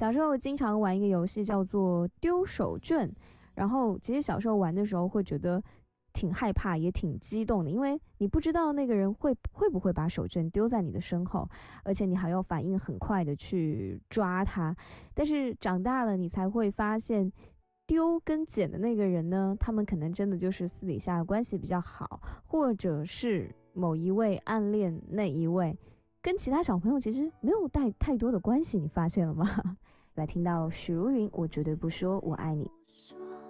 小时候经常玩一个游戏叫做丢手绢，然后其实小时候玩的时候会觉得挺害怕，也挺激动的，因为你不知道那个人会不会把手绢丢在你的身后，而且你还要反应很快的去抓它。但是长大了，你才会发现，丢跟捡的那个人呢，他们可能真的就是私底下关系比较好，或者是某一位暗恋那一位，跟其他小朋友其实没有带太多的关系，你发现了吗？来听到许茹芸，我绝对不说我爱你。